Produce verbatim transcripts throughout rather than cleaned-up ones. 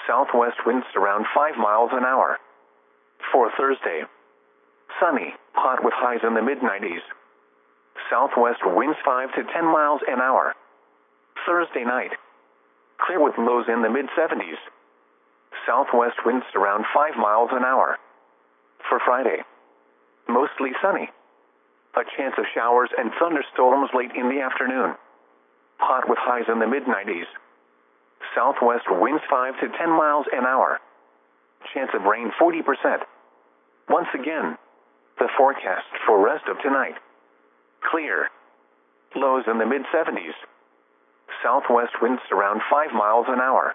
Southwest winds around five miles an hour. For Thursday, sunny, hot with highs in the mid nineties. Southwest winds five to ten miles an hour. Thursday night, clear with lows in the mid seventies. Southwest winds around five miles an hour. For Friday, mostly sunny. A chance of showers and thunderstorms late in the afternoon. Hot with highs in the mid nineties. Southwest winds five to ten miles an hour. Chance of rain forty percent. Once again, the forecast for rest of tonight. Clear. Lows in the mid seventies. Southwest winds around five miles an hour.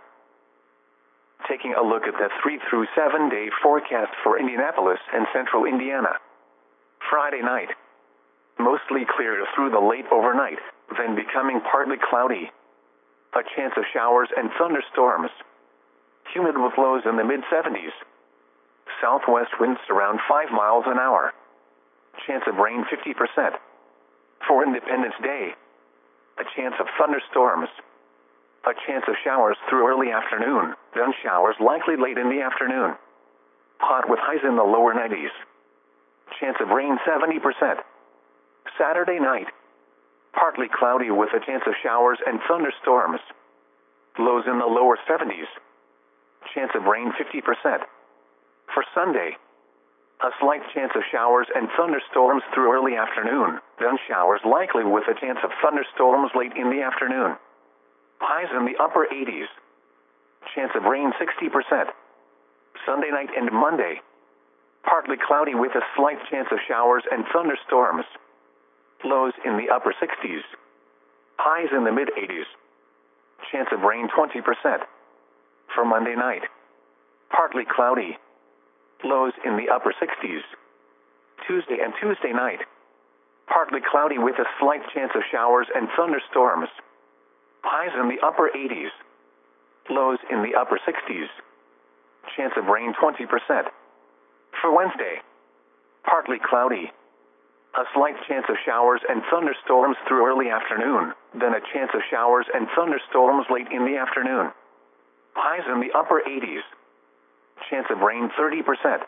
Taking a look at the three through seven day forecast for Indianapolis and central Indiana. Friday night, mostly clear through the late overnight, then becoming partly cloudy. A chance of showers and thunderstorms. Humid with lows in the mid seventies. Southwest winds around five miles an hour. Chance of rain fifty percent. For Independence Day, a chance of thunderstorms. A chance of showers through early afternoon, then showers likely late in the afternoon. Hot with highs in the lower nineties. Chance of rain seventy percent. Saturday night, partly cloudy with a chance of showers and thunderstorms. Lows in the lower seventies. Chance of rain fifty percent. For Sunday, a slight chance of showers and thunderstorms through early afternoon, then showers likely with a chance of thunderstorms late in the afternoon. Highs in the upper eighties. Chance of rain sixty percent. Sunday night and Monday, partly cloudy with a slight chance of showers and thunderstorms. Lows in the upper sixties. Highs in the mid eighties. Chance of rain twenty percent. For Monday night, partly cloudy. Lows in the upper sixties. Tuesday and Tuesday night, partly cloudy with a slight chance of showers and thunderstorms. Highs in the upper eighties. Lows in the upper sixties. Chance of rain twenty percent. For Wednesday, partly cloudy. A slight chance of showers and thunderstorms through early afternoon, then a chance of showers and thunderstorms late in the afternoon. Highs in the upper eighties. Chance of rain thirty percent.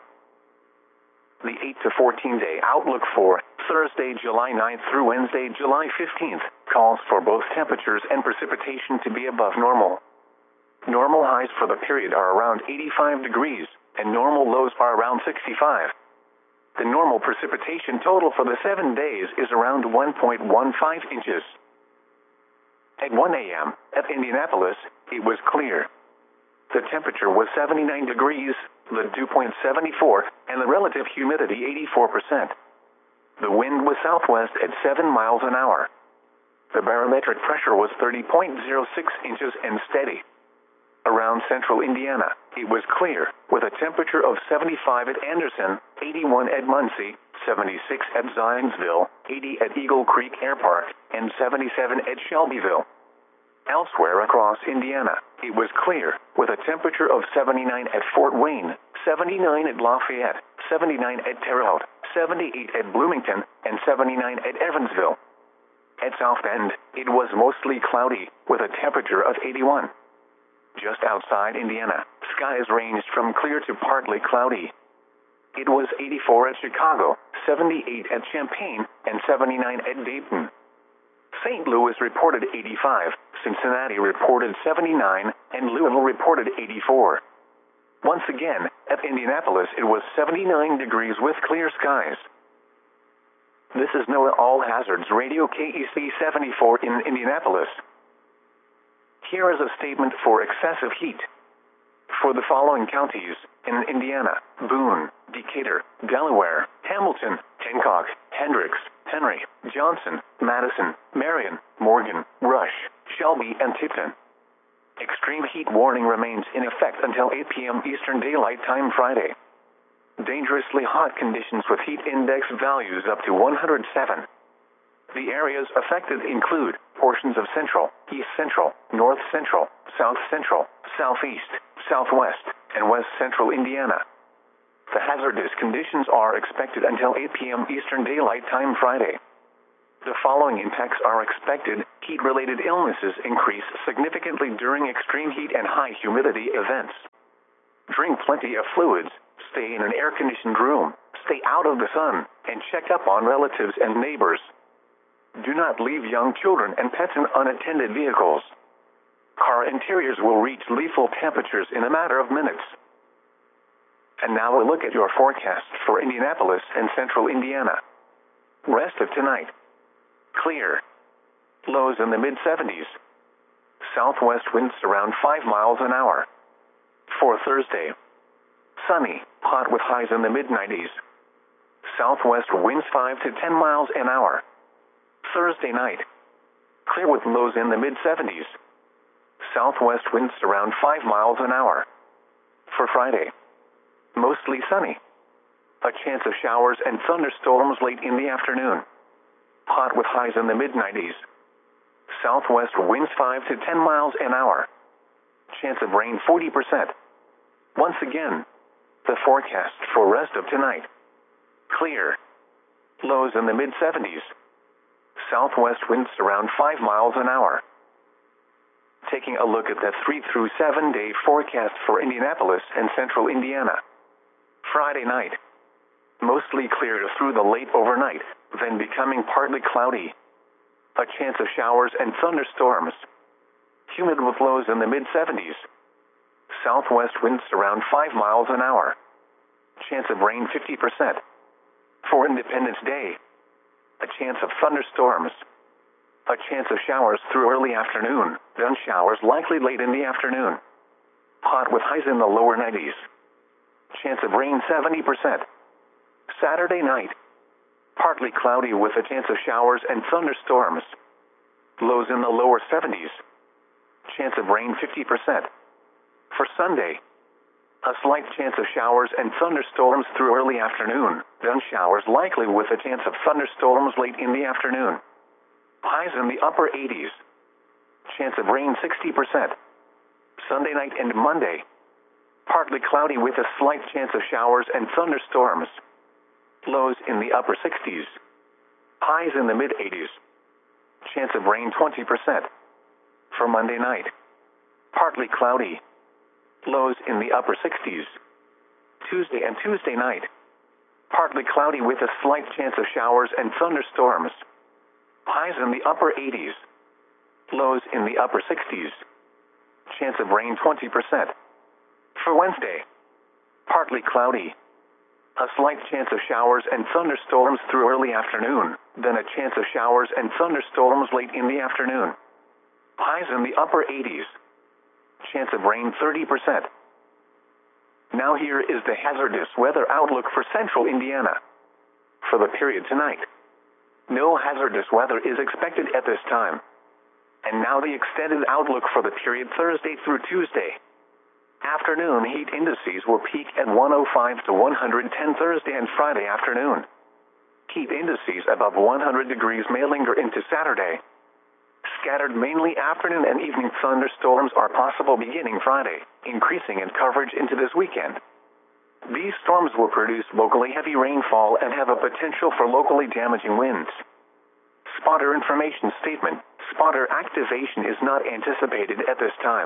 The eight to fourteen day outlook for Thursday, July ninth through Wednesday, July fifteenth, calls for both temperatures and precipitation to be above normal. Normal highs for the period are around eighty-five degrees, and normal lows are around sixty-five. The normal precipitation total for the seven days is around one point one five inches. At one a m at Indianapolis, it was clear. The temperature was seventy-nine degrees, the dew point seventy-four, and the relative humidity eighty-four percent. The wind was southwest at seven miles an hour. The barometric pressure was thirty point zero six inches and steady. Around central Indiana, it was clear, with a temperature of seventy-five at Anderson, eighty-one at Muncie, seventy-six at Zionsville, eighty at Eagle Creek Air Park, and seventy-seven at Shelbyville. Elsewhere across Indiana, it was clear, with a temperature of seventy-nine at Fort Wayne, seventy-nine at Lafayette, seventy-nine at Terre Haute, seventy-eight at Bloomington, and seventy-nine at Evansville. At South Bend, it was mostly cloudy, with a temperature of eighty-one. Just outside Indiana, skies ranged from clear to partly cloudy. It was eighty-four at Chicago, seventy-eight at Champaign, and seventy-nine at Dayton. Saint Louis reported eighty-five, Cincinnati reported seventy-nine, and Louisville reported eighty-four. Once again, at Indianapolis it was seventy-nine degrees with clear skies. This is NOAA All Hazards Radio K E C seventy-four in Indianapolis. Here is a statement for excessive heat. For the following counties in Indiana: Boone, Decatur, Delaware, Hamilton, Hancock, Hendricks, Henry, Johnson, Madison, Marion, Morgan, Rush, Shelby, and Tipton. Extreme heat warning remains in effect until eight p m Eastern Daylight Time Friday. Dangerously hot conditions with heat index values up to one hundred seven. The areas affected include portions of central, east central, north central, south central, southeast, southwest, and west central Indiana. The hazardous conditions are expected until eight p m Eastern Daylight Time Friday. The following impacts are expected. Heat-related illnesses increase significantly during extreme heat and high humidity events. Drink plenty of fluids, stay in an air-conditioned room, stay out of the sun, and check up on relatives and neighbors. Do not leave young children and pets in unattended vehicles. Car interiors will reach lethal temperatures in a matter of minutes. And now a look at your forecast for Indianapolis and central Indiana. Rest of tonight. Clear. Lows in the mid seventies. Southwest winds around five miles an hour. For Thursday. Sunny, hot with highs in the mid nineties. Southwest winds five to ten miles an hour. Thursday night. Clear with lows in the mid seventies. Southwest winds around five miles an hour. For Friday. Mostly sunny. A chance of showers and thunderstorms late in the afternoon. Hot with highs in the mid nineties. Southwest winds five to ten miles an hour. Chance of rain forty percent. Once again, the forecast for rest of tonight. Clear. Lows in the mid seventies. Southwest winds around five miles an hour. Taking a look at the three through seven day forecast for Indianapolis and central Indiana. Friday night. Mostly clear through the late overnight, then becoming partly cloudy. A chance of showers and thunderstorms. Humid with lows in the mid seventies. Southwest winds around five miles an hour. Chance of rain fifty percent. For Independence Day. A chance of thunderstorms. A chance of showers through early afternoon, then showers likely late in the afternoon. Hot with highs in the lower nineties. Chance of rain seventy percent. Saturday night. Partly cloudy with a chance of showers and thunderstorms. Lows in the lower seventies. Chance of rain fifty percent. For Sunday. A slight chance of showers and thunderstorms through early afternoon, then showers likely with a chance of thunderstorms late in the afternoon. Highs in the upper eighties. Chance of rain sixty percent. Sunday night and Monday. Partly cloudy with a slight chance of showers and thunderstorms. Lows in the upper sixties. Highs in the mid eighties. Chance of rain twenty percent. For Monday night. Partly cloudy. Lows in the upper sixties. Tuesday and Tuesday night. Partly cloudy with a slight chance of showers and thunderstorms. Highs in the upper eighties. Lows in the upper sixties. Chance of rain twenty percent. For Wednesday. Partly cloudy. A slight chance of showers and thunderstorms through early afternoon, then a chance of showers and thunderstorms late in the afternoon. Highs in the upper eighties. Chance of rain thirty percent. Now here is the hazardous weather outlook for central Indiana. For the period tonight. No hazardous weather is expected at this time. And now the extended outlook for the period Thursday through Tuesday. Afternoon heat indices will peak at one oh five to one hundred ten Thursday and Friday afternoon. Heat indices above one hundred degrees may linger into Saturday. Scattered mainly afternoon and evening thunderstorms are possible beginning Friday, increasing in coverage into this weekend. These storms will produce locally heavy rainfall and have a potential for locally damaging winds. Spotter information statement: spotter activation is not anticipated at this time.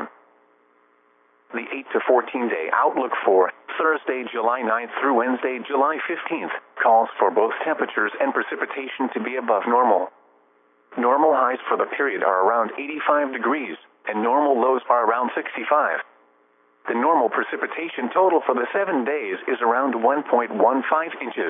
The eight to fourteen day outlook for Thursday, July ninth through Wednesday, July fifteenth, calls for both temperatures and precipitation to be above normal. Normal highs for the period are around eighty-five degrees, and normal lows are around sixty-five. The normal precipitation total for the seven days is around one point one five inches.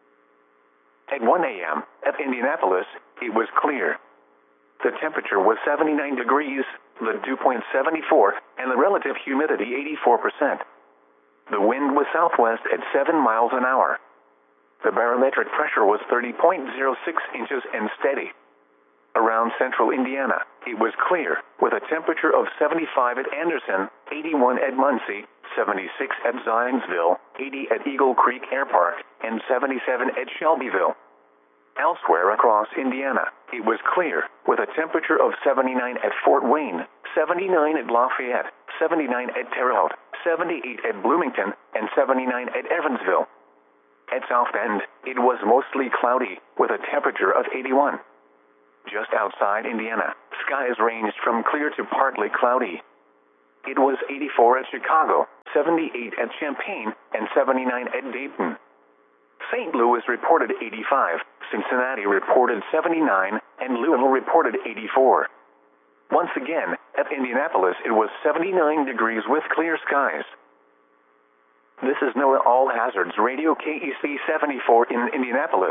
At one a m, at Indianapolis, it was clear. The temperature was seventy-nine degrees, the dew point seventy-four, and the relative humidity eighty-four percent. The wind was southwest at seven miles an hour. The barometric pressure was thirty point zero six inches and steady. Around central Indiana, it was clear, with a temperature of seventy-five at Anderson, eighty-one at Muncie, seventy-six at Zionsville, eighty at Eagle Creek Air Park, and seventy-seven at Shelbyville. Elsewhere across Indiana, it was clear, with a temperature of seventy-nine at Fort Wayne, seventy-nine at Lafayette, seventy-nine at Terre Haute, seventy-eight at Bloomington, and seventy-nine at Evansville. At South Bend, it was mostly cloudy, with a temperature of eighty-one. Just outside Indiana, skies ranged from clear to partly cloudy. It was eighty-four at Chicago, seventy-eight at Champaign, and seventy-nine at Dayton. Saint Louis reported eighty-five, Cincinnati reported seventy-nine, and Louisville reported eighty-four. Once again, at Indianapolis it was seventy-nine degrees with clear skies. This is NOAA All Hazards Radio K E C seventy-four in Indianapolis.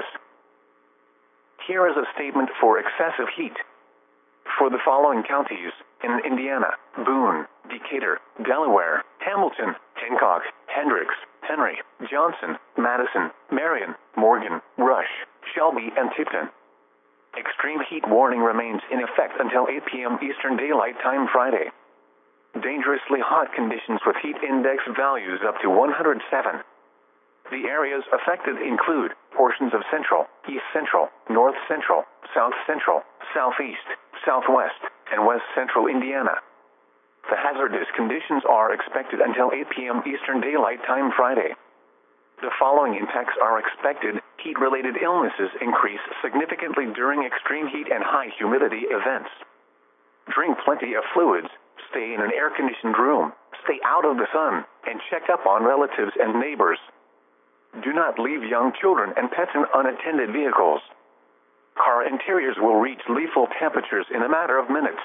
Here is a statement for excessive heat. For the following counties, in Indiana: Boone, Decatur, Delaware, Hamilton, Hancock, Hendricks, Henry, Johnson, Madison, Marion, Morgan, Rush, Shelby, and Tipton. Extreme heat warning remains in effect until eight p m Eastern Daylight Time Friday. Dangerously hot conditions with heat index values up to one hundred seven. The areas affected include portions of central, east central, north central, south central, southeast, southwest, and west central Indiana. The hazardous conditions are expected until eight p m Eastern Daylight Time Friday. The following impacts are expected. Heat-related illnesses increase significantly during extreme heat and high humidity events. Drink plenty of fluids, stay in an air-conditioned room, stay out of the sun, and check up on relatives and neighbors. Do not leave young children and pets in unattended vehicles. Car interiors will reach lethal temperatures in a matter of minutes.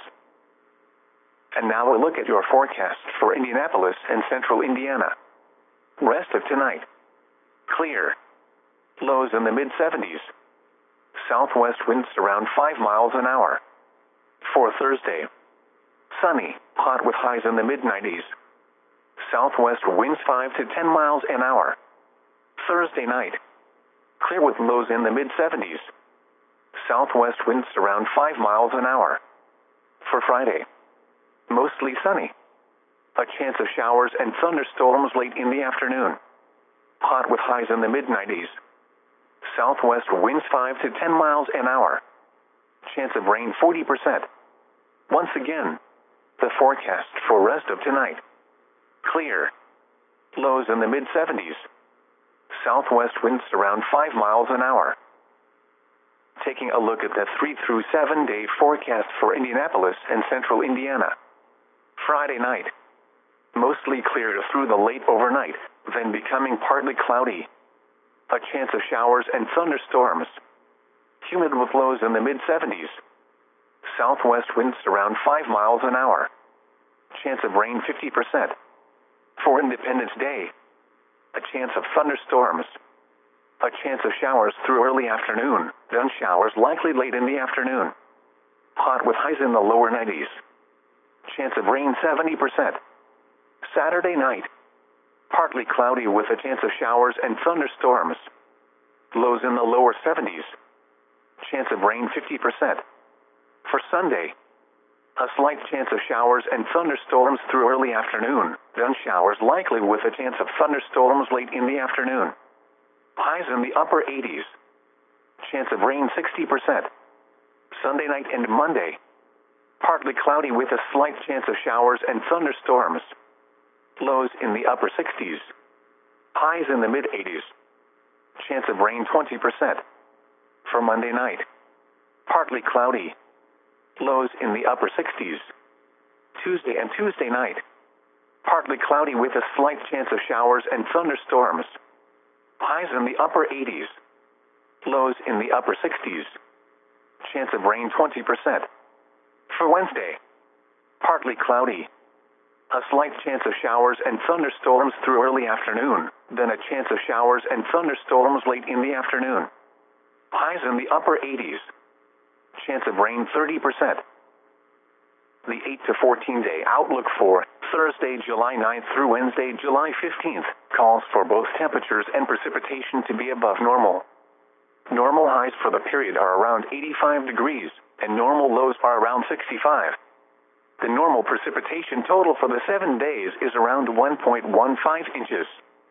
And now a look at your forecast for Indianapolis and central Indiana. Rest of tonight: clear. Lows in the mid seventies. Southwest winds around five miles an hour. For Thursday: sunny, hot with highs in the mid nineties. Southwest winds five to ten miles an hour. Thursday night: clear with lows in the mid seventies. Southwest winds around five miles an hour. For Friday: mostly sunny. A chance of showers and thunderstorms late in the afternoon. Hot with highs in the mid nineties. Southwest winds five to ten miles an hour. Chance of rain forty percent. Once again, the forecast for rest of tonight: clear. Lows in the mid seventies. Southwest winds around five miles an hour. Taking a look at the three through seven day forecast for Indianapolis and central Indiana. Friday night: mostly clear through the late overnight, then becoming partly cloudy. A chance of showers and thunderstorms. Humid with lows in the mid seventies. Southwest winds around five miles an hour. Chance of rain fifty percent. For Independence Day: a chance of thunderstorms. A chance of showers through early afternoon, then showers likely late in the afternoon. Hot with highs in the lower nineties. Chance of rain seventy percent. Saturday night: partly cloudy with a chance of showers and thunderstorms. Lows in the lower seventies. Chance of rain fifty percent. For Sunday: a slight chance of showers and thunderstorms through early afternoon, then showers likely with a chance of thunderstorms late in the afternoon. Highs in the upper eighties. Chance of rain sixty percent. Sunday night and Monday: partly cloudy with a slight chance of showers and thunderstorms. Lows in the upper sixties. Highs in the mid eighties. Chance of rain twenty percent. For Monday night: partly cloudy. Lows in the upper sixties. Tuesday and Tuesday night: partly cloudy with a slight chance of showers and thunderstorms. Highs in the upper eighties. Lows in the upper sixties. Chance of rain twenty percent. For Wednesday: partly cloudy. A slight chance of showers and thunderstorms through early afternoon, then a chance of showers and thunderstorms late in the afternoon. Highs in the upper eighties. Chance of rain thirty percent. The eight to fourteen day outlook for Thursday, July ninth through Wednesday, July fifteenth, calls for both temperatures and precipitation to be above normal. Normal highs for the period are around eighty-five degrees, and normal lows are around sixty-five. The normal precipitation total for the seven days is around one point one five inches.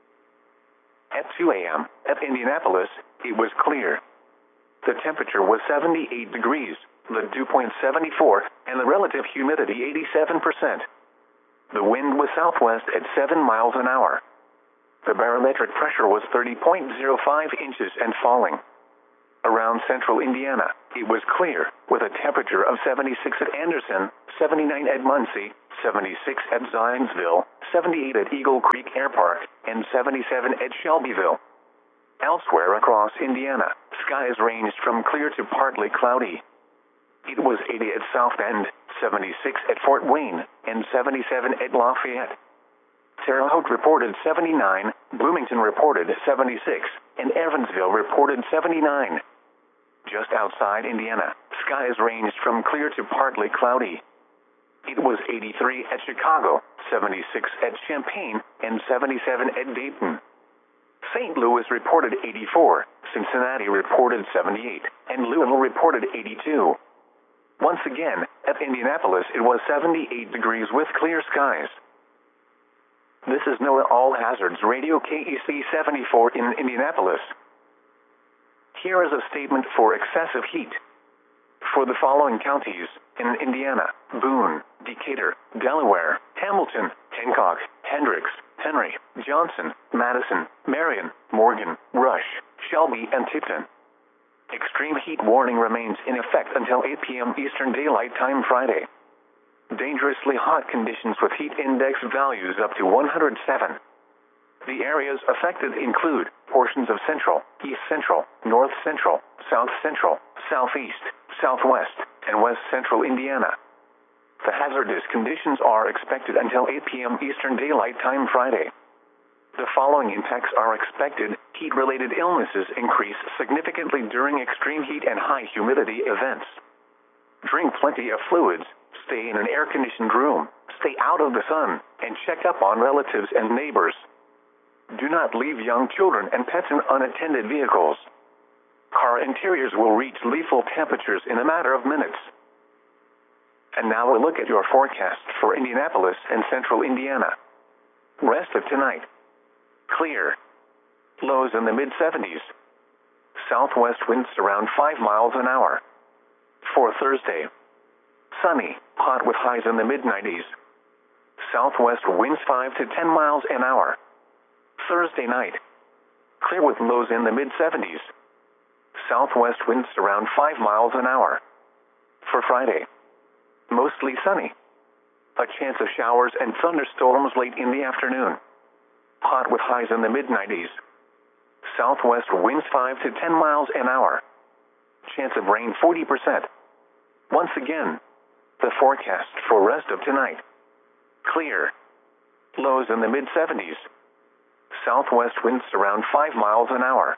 At two a m, at Indianapolis, it was clear. The temperature was seventy-eight degrees, the dew point seventy-four, and the relative humidity eighty-seven percent. The wind was southwest at seven miles an hour. The barometric pressure was thirty point zero five inches and falling. Around central Indiana, It was clear, with a temperature of seventy-six at Anderson, seventy-nine at Muncie, seventy-six at Zionsville, seventy-eight at Eagle Creek Air Park, and seventy-seven at Shelbyville. Elsewhere across Indiana, skies ranged from clear to partly cloudy. It was eighty at South Bend, seventy-six at Fort Wayne, and seventy-seven at Lafayette. Terre Haute reported seventy-nine, Bloomington reported seventy-six, and Evansville reported seventy-nine. Just outside Indiana, skies ranged from clear to partly cloudy. It was eighty-three at Chicago, seventy-six at Champaign, and seventy-seven at Dayton. Saint Louis reported eighty-four, Cincinnati reported seventy-eight, and Louisville reported eighty-two. Once again, at Indianapolis it was seventy-eight degrees with clear skies. This is NOAA All Hazards Radio K E C seventy-four in Indianapolis. Here is a statement for excessive heat. For the following counties in Indiana: Boone, Decatur, Delaware, Hamilton, Hancock, Hendricks, Henry, Johnson, Madison, Marion, Morgan, Rush, Shelby, and Tipton. Extreme heat warning remains in effect until eight p m Eastern Daylight Time Friday. Dangerously hot conditions with heat index values up to one hundred seven. The areas affected include portions of central, east central, north central, south central, southeast, southwest, and west central Indiana. The hazardous conditions are expected until eight p m Eastern Daylight Time Friday. The following impacts are expected: heat-related illnesses increase significantly during extreme heat and high humidity events. Drink plenty of fluids, stay in an air-conditioned room, stay out of the sun, and check up on relatives and neighbors. Do not leave young children and pets in unattended vehicles. Car interiors will reach lethal temperatures in a matter of minutes. And now a look at your forecast for Indianapolis and central Indiana. Rest of tonight: clear. Lows in the mid seventies. Southwest winds around five miles an hour. For Thursday: sunny, hot with highs in the mid nineties. Southwest winds five to ten miles an hour. Thursday night: clear with lows in the mid seventies. Southwest winds around five miles an hour. For Friday: mostly sunny. A chance of showers and thunderstorms late in the afternoon. Hot with highs in the mid nineties. Southwest winds five to ten miles an hour. Chance of rain forty percent. Once again, the forecast for rest of tonight: clear. Lows in the mid seventies. Southwest winds around five miles an hour.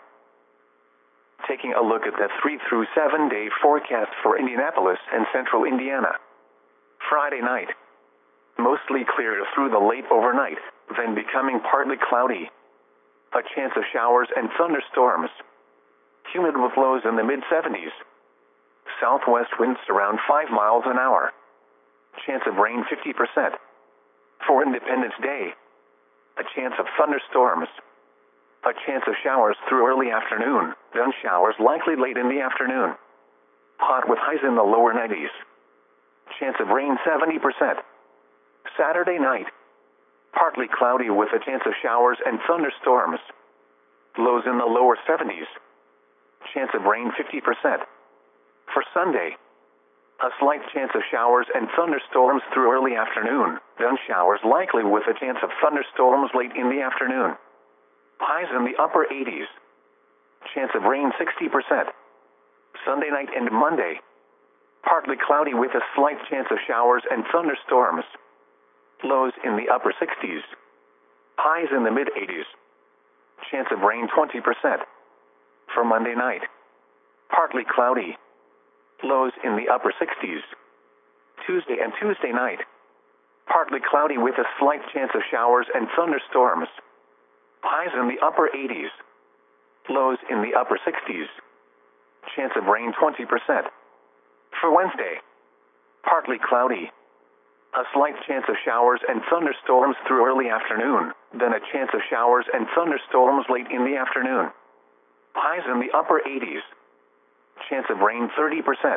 Taking a look at the three through seven day forecast for Indianapolis and central Indiana. Friday night: mostly clear through the late overnight, then becoming partly cloudy. A chance of showers and thunderstorms. Humid with lows in the mid seventies. Southwest winds around five miles an hour. Chance of rain fifty percent. For Independence Day: a chance of thunderstorms. A chance of showers through early afternoon, then showers likely late in the afternoon. Hot with highs in the lower nineties. Chance of rain seventy percent. Saturday night: partly cloudy with a chance of showers and thunderstorms. Lows in the lower seventies. Chance of rain fifty percent. For Sunday: a slight chance of showers and thunderstorms through early afternoon, then showers likely with a chance of thunderstorms late in the afternoon. Highs in the upper eighties. Chance of rain sixty percent. Sunday night and Monday: partly cloudy with a slight chance of showers and thunderstorms. Lows in the upper sixties. Highs in the mid eighties. Chance of rain twenty percent. For Monday night: partly cloudy. Lows in the upper sixties. Tuesday and Tuesday night: partly cloudy with a slight chance of showers and thunderstorms. Highs in the upper eighties. Lows in the upper sixties. Chance of rain twenty percent. For Wednesday: partly cloudy. A slight chance of showers and thunderstorms through early afternoon, then a chance of showers and thunderstorms late in the afternoon. Highs in the upper eighties. Chance of rain thirty percent.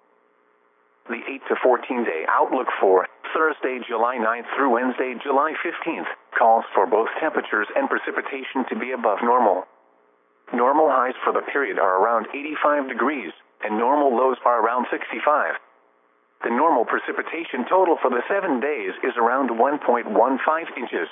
The eight to fourteen day outlook for Thursday, July ninth through Wednesday, July fifteenth, calls for both temperatures and precipitation to be above normal. Normal highs for the period are around eighty-five degrees, and normal lows are around sixty-five. The normal precipitation total for the seven days is around one point one five inches.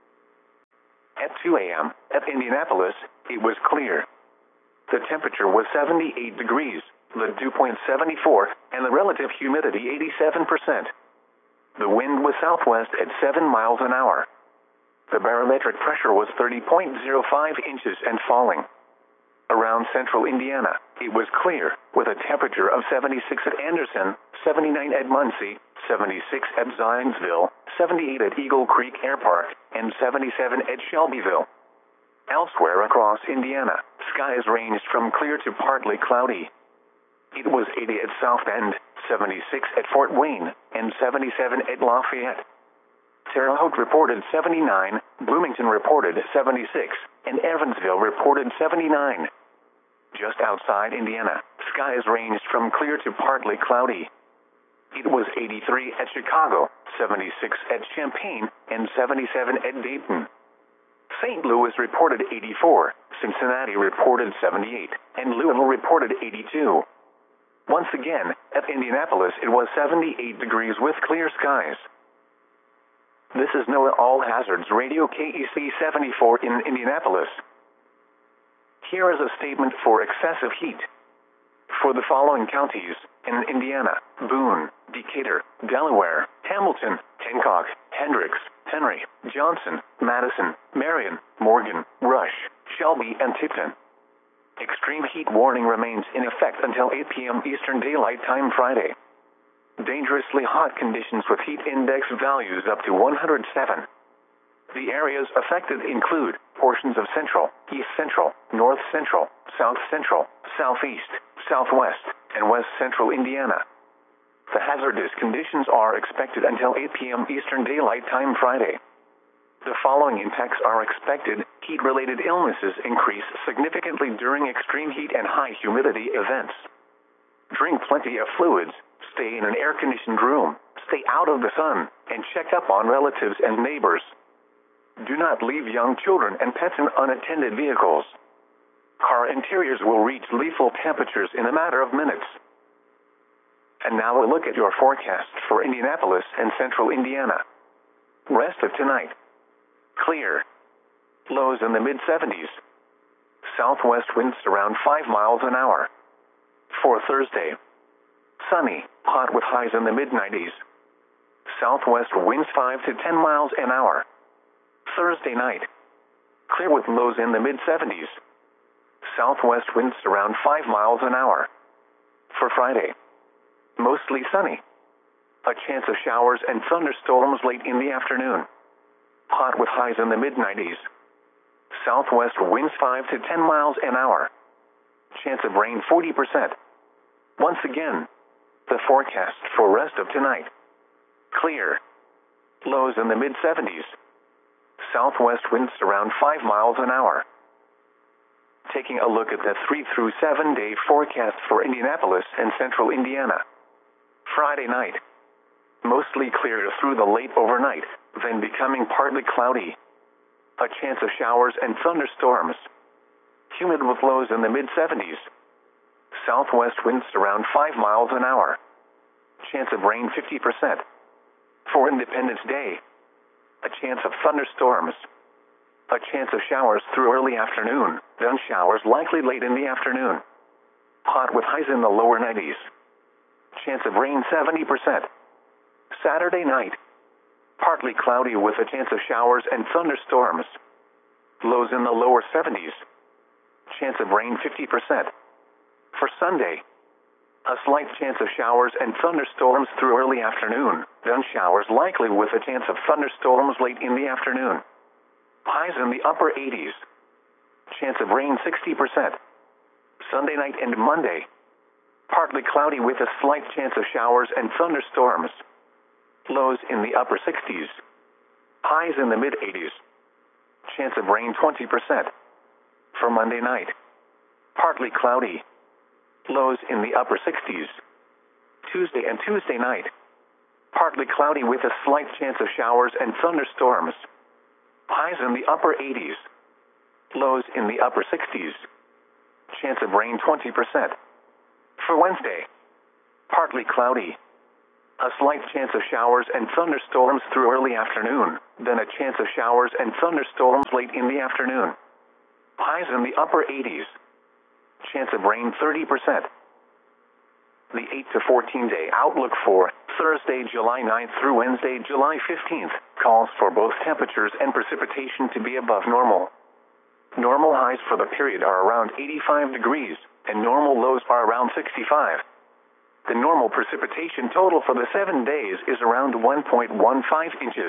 At two a.m., at Indianapolis, it was clear. The temperature was seventy-eight degrees, the dew point seventy-four, and the relative humidity eighty-seven percent. The wind was southwest at seven miles an hour. The barometric pressure was thirty point zero five inches and falling. Around central Indiana, it was clear, with a temperature of seventy-six at Anderson, seventy-nine at Muncie, seventy-six at Zionsville, seventy-eight at Eagle Creek Air Park, and seventy-seven at Shelbyville. Elsewhere across Indiana, skies ranged from clear to partly cloudy. It was eighty at South Bend, seventy-six at Fort Wayne, and seventy-seven at Lafayette. Terre Haute reported seventy-nine, Bloomington reported seventy-six, and Evansville reported seventy-nine. Just outside Indiana, skies ranged from clear to partly cloudy. It was eighty-three at Chicago, seventy-six at Champaign, and seventy-seven at Dayton. Saint Louis reported eighty-four, Cincinnati reported seventy-eight, and Louisville reported eighty-two. Once again, at Indianapolis it was seventy-eight degrees with clear skies. This is NOAA All Hazards Radio K E C seventy-four in Indianapolis. Here is a statement for excessive heat. For the following counties, in Indiana: Boone, Decatur, Delaware, Hamilton, Hancock, Hendricks, Henry, Johnson, Madison, Marion, Morgan, Rush, Shelby, and Tipton. Extreme heat warning remains in effect until eight p.m. Eastern Daylight Time Friday. Dangerously hot conditions with heat index values up to one hundred seven. The areas affected include portions of central, east central, north central, south central, southeast, southwest, and west central Indiana. The hazardous conditions are expected until eight p.m. Eastern Daylight Time Friday. The following impacts are expected. Heat-related illnesses increase significantly during extreme heat and high humidity events. Drink plenty of fluids, stay in an air-conditioned room, stay out of the sun, and check up on relatives and neighbors. Do not leave young children and pets in unattended vehicles. Car interiors will reach lethal temperatures in a matter of minutes. And now a look at your forecast for Indianapolis and central Indiana. Rest of tonight: clear. Lows in the mid seventies. Southwest winds around five miles an hour. For Thursday: sunny, hot with highs in the mid nineties. Southwest winds five to ten miles an hour. Thursday night: clear with lows in the mid seventies. Southwest winds around five miles an hour. For Friday: mostly sunny. A chance of showers and thunderstorms late in the afternoon. Hot with highs in the mid nineties. Southwest winds five to ten miles an hour. Chance of rain forty percent. Once again, the forecast for rest of tonight: clear. Lows in the mid seventies. Southwest winds around five miles an hour. Taking a look at the three through seven day forecast for Indianapolis and central Indiana. Friday night: mostly clear through the late overnight, then becoming partly cloudy. A chance of showers and thunderstorms. Humid with lows in the mid seventies. Southwest winds around five miles an hour. Chance of rain fifty percent. For Independence Day: a chance of thunderstorms. A chance of showers through early afternoon, then showers likely late in the afternoon. Hot with highs in the lower nineties. Chance of rain seventy percent. Saturday night: partly cloudy with a chance of showers and thunderstorms. Lows in the lower seventies. Chance of rain fifty percent. For Sunday: a slight chance of showers and thunderstorms through early afternoon, then showers likely with a chance of thunderstorms late in the afternoon. Highs in the upper eighties. Chance of rain sixty percent. Sunday night and Monday: partly cloudy with a slight chance of showers and thunderstorms. Lows in the upper sixties. Highs in the mid eighties. Chance of rain twenty percent. For Monday night: partly cloudy. Lows in the upper sixties. Tuesday and Tuesday night: partly cloudy with a slight chance of showers and thunderstorms. Highs in the upper eighties. Lows in the upper sixties. Chance of rain twenty percent. For Wednesday, partly cloudy. A slight chance of showers and thunderstorms through early afternoon, then a chance of showers and thunderstorms late in the afternoon. Highs in the upper eighties. Chance of rain thirty percent. The eight to fourteen day outlook for Thursday, July ninth through Wednesday, July fifteenth, calls for both temperatures and precipitation to be above normal. Normal highs for the period are around eighty-five degrees, and normal lows are around sixty-five. The normal precipitation total for the seven days is around one point one five inches.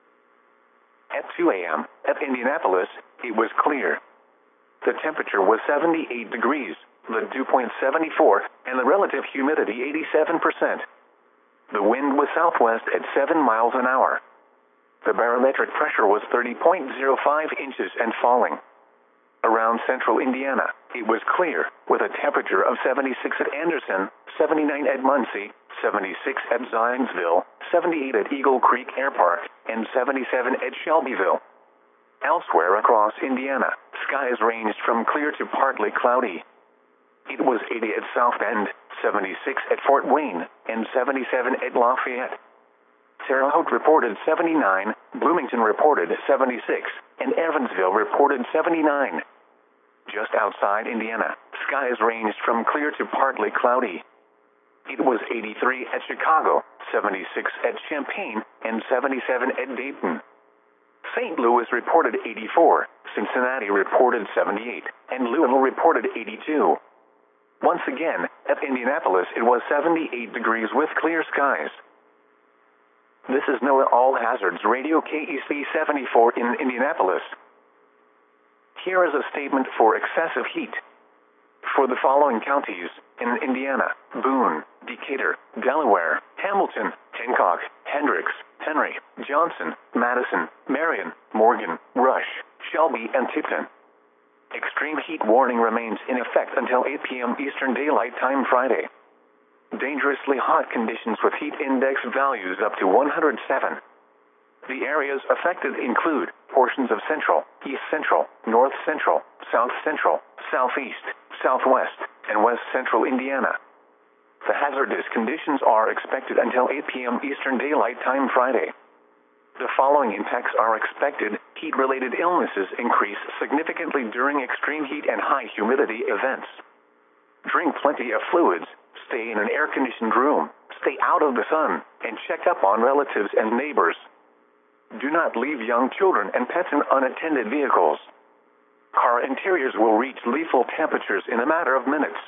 At two a m at Indianapolis, it was clear. The temperature was seventy-eight degrees, the dew point seventy-four, and the relative humidity eighty-seven percent. The wind was southwest at seven miles an hour. The barometric pressure was thirty point zero five inches and falling. Around central Indiana, it was clear, with a temperature of seventy-six at Anderson, seventy-nine at Muncie, seventy-six at Zionsville, seventy-eight at Eagle Creek Air Park, and seventy-seven at Shelbyville. Elsewhere across Indiana, skies ranged from clear to partly cloudy. It was eighty at South Bend, seventy-six at Fort Wayne, and seventy-seven at Lafayette. Terre Haute reported seventy-nine, Bloomington reported seventy-six, and Evansville reported seventy-nine. Just outside Indiana, skies ranged from clear to partly cloudy. It was eighty-three at Chicago, seventy-six at Champaign, and seventy-seven at Dayton. Saint Louis reported eighty-four, Cincinnati reported seventy-eight, and Louisville reported eighty-two. Once again, at Indianapolis it was seventy-eight degrees with clear skies. This is NOAA All Hazards Radio K E C seventy-four in Indianapolis. Here is a statement for excessive heat. For the following counties in Indiana: Boone, Decatur, Delaware, Hamilton, Hancock, Hendricks, Henry, Johnson, Madison, Marion, Morgan, Rush, Shelby, and Tipton. Extreme heat warning remains in effect until eight p m Eastern Daylight Time Friday. Dangerously hot conditions with heat index values up to one hundred seven. The areas affected include portions of central, east central, north central, south central, southeast, southwest, and west central Indiana. The hazardous conditions are expected until eight p m Eastern Daylight Time Friday. The following impacts are expected. Heat-related illnesses increase significantly during extreme heat and high humidity events. Drink plenty of fluids, stay in an air-conditioned room, stay out of the sun, and check up on relatives and neighbors. Do not leave young children and pets in unattended vehicles. Car interiors will reach lethal temperatures in a matter of minutes.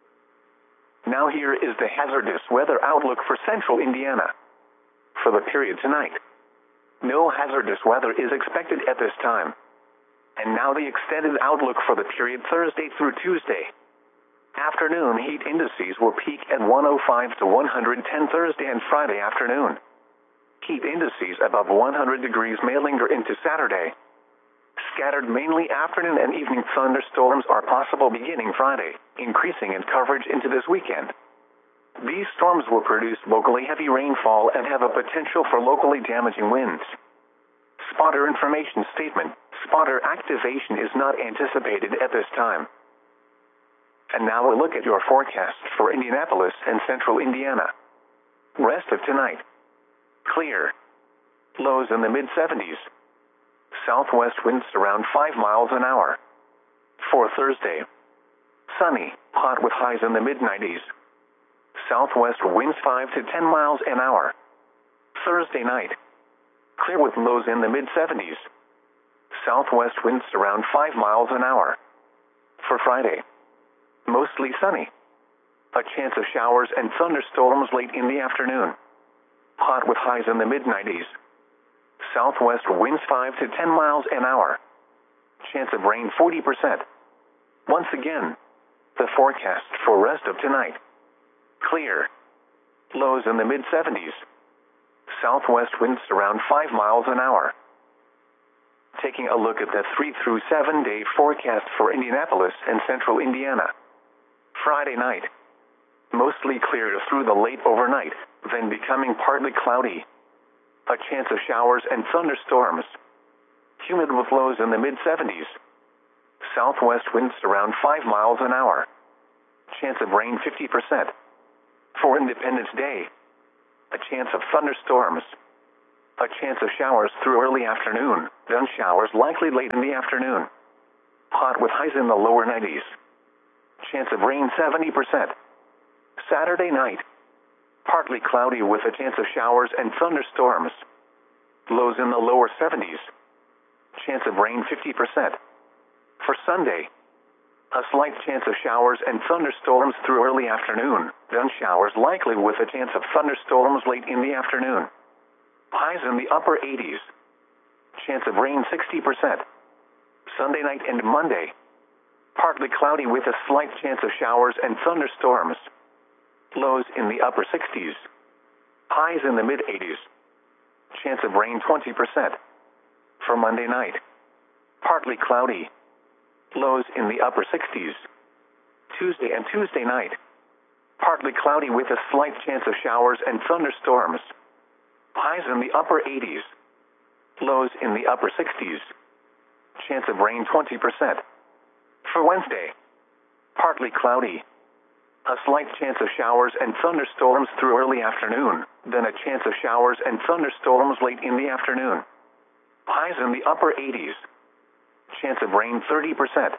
Now here is the hazardous weather outlook for central Indiana. For the period tonight, no hazardous weather is expected at this time. And now the extended outlook for the period Thursday through Tuesday. Afternoon heat indices will peak at one oh five to one hundred ten Thursday and Friday afternoon. Heat indices above one hundred degrees may linger into Saturday. Scattered mainly afternoon and evening thunderstorms are possible beginning Friday, increasing in coverage into this weekend. These storms will produce locally heavy rainfall and have a potential for locally damaging winds. Spotter information statement: spotter activation is not anticipated at this time. And now a look at your forecast for Indianapolis and central Indiana. Rest of tonight: clear. Lows in the mid seventies. Southwest winds around five miles an hour. For Thursday, sunny, hot with highs in the mid nineties. Southwest winds five to ten miles an hour. Thursday night, clear with lows in the mid seventies. Southwest winds around five miles an hour. For Friday, mostly sunny. A chance of showers and thunderstorms late in the afternoon. Hot with highs in the mid nineties. Southwest winds five to ten miles an hour. Chance of rain forty percent. Once again, the forecast for rest of tonight: clear. Lows in the mid seventies. Southwest winds around five miles an hour. Taking a look at the three through seven day forecast for Indianapolis and central Indiana. Friday night, mostly clear through the late overnight, then becoming partly cloudy. A chance of showers and thunderstorms. Humid with lows in the mid seventies. Southwest winds around five miles an hour. chance of rain fifty percent. For Independence Day, a chance of thunderstorms. A chance of showers through early afternoon, then showers likely late in the afternoon. Hot with highs in the lower nineties. Chance of rain seventy percent. Saturday night, partly cloudy with a chance of showers and thunderstorms. Lows in the lower seventies. Chance of rain fifty percent. For Sunday, a slight chance of showers and thunderstorms through early afternoon, then showers likely with a chance of thunderstorms late in the afternoon. Highs in the upper eighties. Chance of rain sixty percent. Sunday night and Monday, partly cloudy with a slight chance of showers and thunderstorms. Lows in the upper sixties. Highs in the mid-eighties. Chance of rain twenty percent. For Monday night, partly cloudy. Lows in the upper sixties. Tuesday and Tuesday night, partly cloudy with a slight chance of showers and thunderstorms. Highs in the upper eighties. Lows in the upper sixties. Chance of rain twenty percent. For Wednesday, partly cloudy. A slight chance of showers and thunderstorms through early afternoon, then a chance of showers and thunderstorms late in the afternoon. Highs in the upper eighties. Chance of rain thirty percent.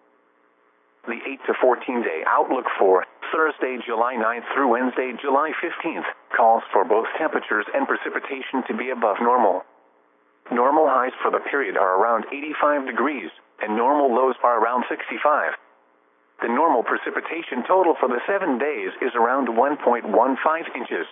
The eight to fourteen day outlook for Thursday, July ninth through Wednesday, July fifteenth, calls for both temperatures and precipitation to be above normal. Normal highs for the period are around eighty-five degrees, and normal lows are around sixty-five. The normal precipitation total for the seven days is around one point one five inches.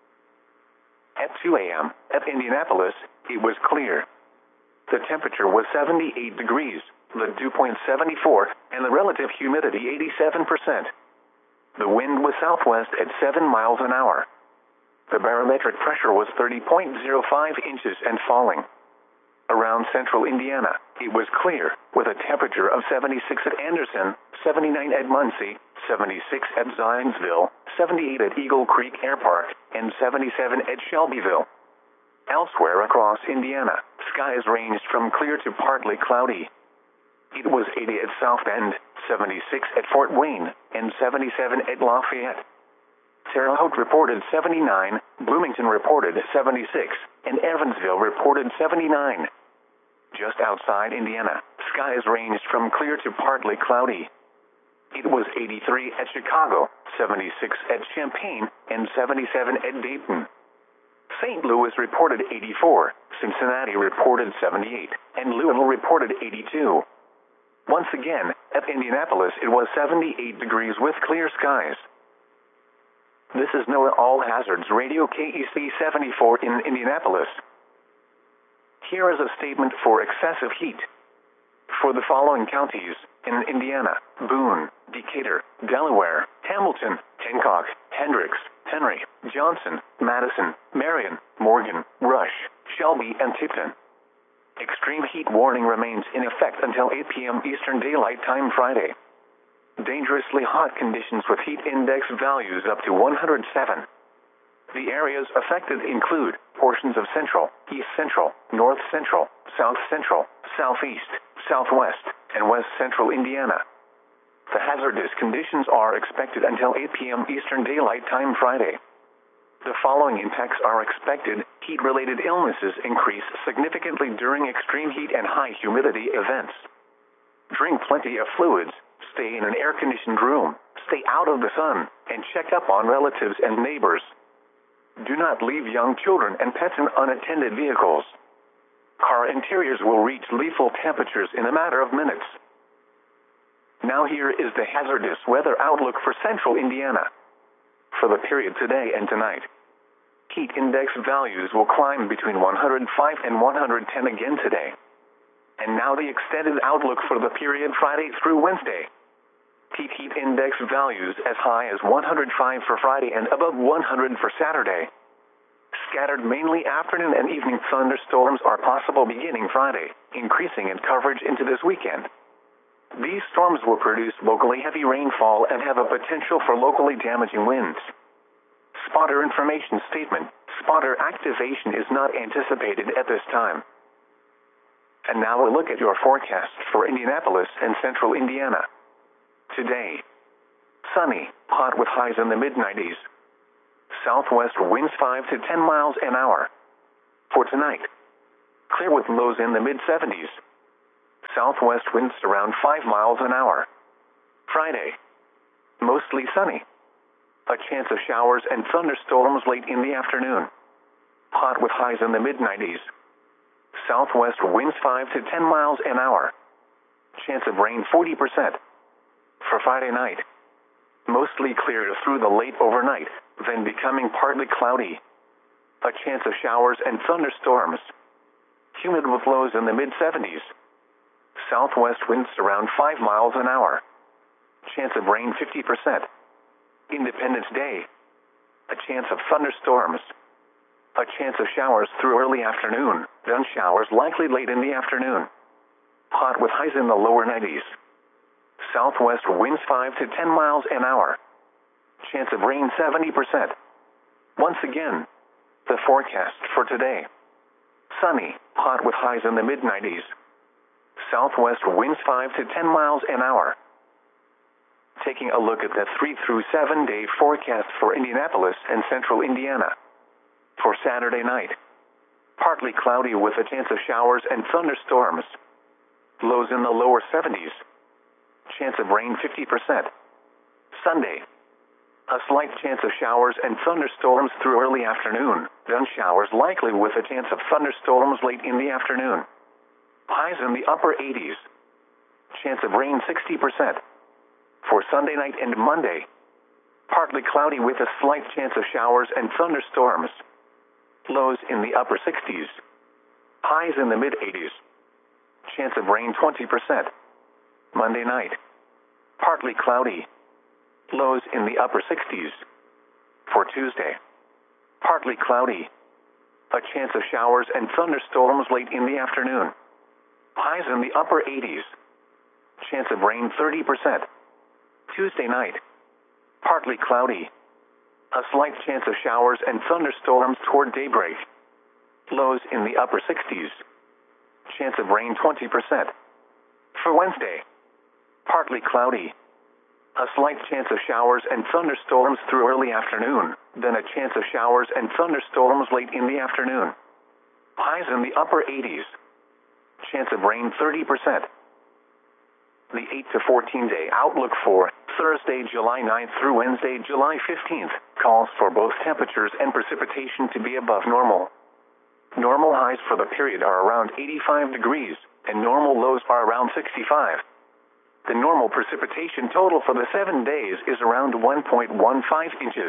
At two a m, at Indianapolis, it was clear. The temperature was seventy-eight degrees, the dew point seventy-four, and the relative humidity eighty-seven percent. The wind was southwest at seven miles an hour. The barometric pressure was thirty point zero five inches and falling. Around central Indiana, it was clear, with a temperature of seventy-six at Anderson, seventy-nine at Muncie, seventy-six at Zionsville, seventy-eight at Eagle Creek Air Park, and seventy-seven at Shelbyville. Elsewhere across Indiana, skies ranged from clear to partly cloudy. It was eighty at South Bend, seventy-six at Fort Wayne, and seventy-seven at Lafayette. Terre Haute reported seventy-nine, Bloomington reported seventy-six, and Evansville reported seventy-nine. Just outside Indiana, skies ranged from clear to partly cloudy. It was eighty-three at Chicago, seventy-six at Champaign, and seventy-seven at Dayton. Saint Louis reported eighty-four, Cincinnati reported seventy-eight, and Louisville reported eighty-two. Once again, at Indianapolis it was seventy-eight degrees with clear skies. This is NOAA All Hazards Radio K E C seventy-four in Indianapolis. Here is a statement for excessive heat. For the following counties in Indiana: Boone, Decatur, Delaware, Hamilton, Hancock, Hendricks, Henry, Johnson, Madison, Marion, Morgan, Rush, Shelby, and Tipton. Extreme heat warning remains in effect until eight p m Eastern Daylight Time Friday. Dangerously hot conditions with heat index values up to one hundred seven. The areas affected include portions of central, east central, north central, south central, southeast, southwest, and west central Indiana. The hazardous conditions are expected until eight p m Eastern Daylight Time Friday. The following impacts are expected. Heat-related illnesses increase significantly during extreme heat and high humidity events. Drink plenty of fluids, stay in an air-conditioned room, stay out of the sun, and check up on relatives and neighbors. Do not leave young children and pets in unattended vehicles. Car interiors will reach lethal temperatures in a matter of minutes. Now here is the hazardous weather outlook for central Indiana. For the period today and tonight, heat index values will climb between one hundred five and one hundred ten again today. And now the extended outlook for the period Friday through Wednesday. Heat heat index values as high as one hundred five for Friday and above one hundred for Saturday. Scattered mainly afternoon and evening thunderstorms are possible beginning Friday, increasing in coverage into this weekend. These storms will produce locally heavy rainfall and have a potential for locally damaging winds. Spotter information statement: spotter activation is not anticipated at this time. And now a look at your forecast for Indianapolis and central Indiana. Today, Sunny, hot with highs in the mid nineties. Southwest winds five to ten miles an hour. For tonight, clear with lows in the mid seventies. Southwest winds around five miles an hour. Friday, mostly sunny. A chance of showers and thunderstorms late in the afternoon. Hot with highs in the mid nineties. Southwest winds five to ten miles an hour. Chance of rain forty percent. For Friday night, mostly clear through the late overnight, then becoming partly cloudy. A chance of showers and thunderstorms. Humid with lows in the mid seventies. Southwest winds around five miles an hour. Chance of rain fifty percent. Independence Day, a chance of thunderstorms. A chance of showers through early afternoon, then showers likely late in the afternoon. Hot with highs in the lower nineties. Southwest winds five to ten miles an hour. Chance of rain seventy percent. Once again, the forecast for today. Sunny, hot with highs in the mid nineties. Southwest winds five to ten miles an hour. Taking a look at the three through seven day forecast for Indianapolis and central Indiana. For Saturday night, partly cloudy with a chance of showers and thunderstorms. Lows in the lower seventies. Chance of rain fifty percent. Sunday, a slight chance of showers and thunderstorms through early afternoon, then showers likely with a chance of thunderstorms late in the afternoon. Highs in the upper eighties. Chance of rain sixty percent. For Sunday night and Monday, partly cloudy with a slight chance of showers and thunderstorms. Lows in the upper sixties. Highs in the mid eighties. Chance of rain twenty percent. Monday night, partly cloudy. Lows in the upper sixties. For Tuesday, partly cloudy. A chance of showers and thunderstorms late in the afternoon. Highs in the upper eighties. Chance of rain thirty percent. Tuesday night, partly cloudy. A slight chance of showers and thunderstorms toward daybreak. Lows in the upper sixties. Chance of rain twenty percent. For Wednesday, partly cloudy. A slight chance of showers and thunderstorms through early afternoon, then a chance of showers and thunderstorms late in the afternoon. Highs in the upper eighties. Chance of rain thirty percent. The eight to fourteen day outlook for Thursday, July ninth through Wednesday, July fifteenth, calls for both temperatures and precipitation to be above normal. Normal highs for the period are around eighty-five degrees, and normal lows are around sixty-five. The normal precipitation total for the seven days is around one point one five inches.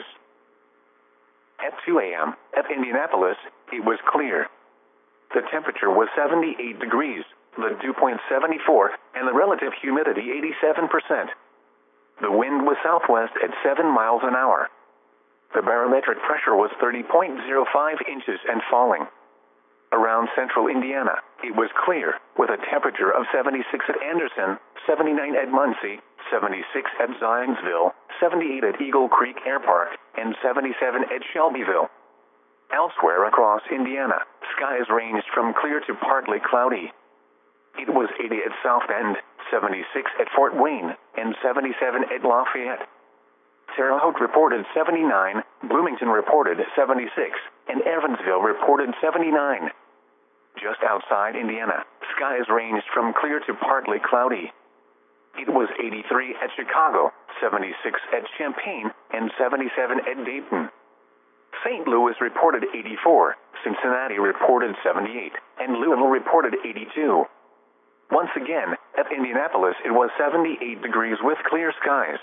At two a m, at Indianapolis, it was clear. The temperature was seventy-eight degrees, the dew point seventy-four, and the relative humidity eighty-seven percent. The wind was southwest at seven miles an hour. The barometric pressure was thirty point zero five inches and falling. Around central Indiana, it was clear, with a temperature of seventy-six at Anderson, seventy-nine at Muncie, seventy-six at Zionsville, seventy-eight at Eagle Creek Air Park, and seventy-seven at Shelbyville. Elsewhere across Indiana, skies ranged from clear to partly cloudy. It was eighty at South Bend, seventy-six at Fort Wayne, and seventy-seven at Lafayette. Terre Haute reported seventy-nine, Bloomington reported seventy-six, and Evansville reported seventy-nine. Just outside Indiana, skies ranged from clear to partly cloudy. It was eighty-three at Chicago, seventy-six at Champaign, and seventy-seven at Dayton. Saint Louis reported eighty-four, Cincinnati reported seventy-eight, and Louisville reported eighty-two. Once again, at Indianapolis it was seventy-eight degrees with clear skies.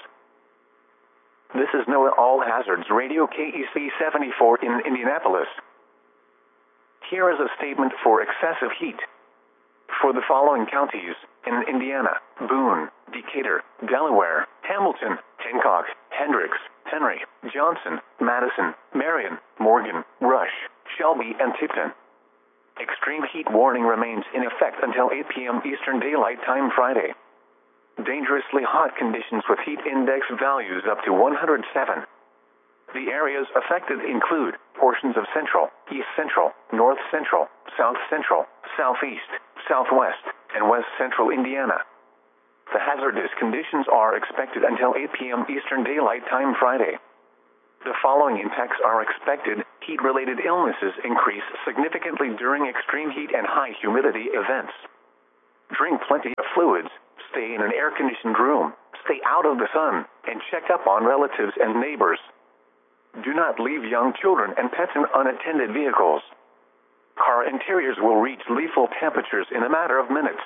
This is NOAA All Hazards Radio K E C seventy-four in Indianapolis. Here is a statement for excessive heat. For the following counties in Indiana: Boone, Decatur, Delaware, Hamilton, Hancock, Hendricks, Henry, Johnson, Madison, Marion, Morgan, Rush, Shelby, and Tipton. Extreme heat warning remains in effect until eight p m Eastern Daylight Time Friday. Dangerously hot conditions with heat index values up to one hundred seven. The areas affected include portions of central, east central, north central, south central, southeast, southwest, and west central Indiana. The hazardous conditions are expected until eight p m Eastern Daylight Time Friday. The following impacts are expected. Heat-related illnesses increase significantly during extreme heat and high humidity events. Drink plenty of fluids, stay in an air-conditioned room, stay out of the sun, and check up on relatives and neighbors. Do not leave young children and pets in unattended vehicles. Car interiors will reach lethal temperatures in a matter of minutes.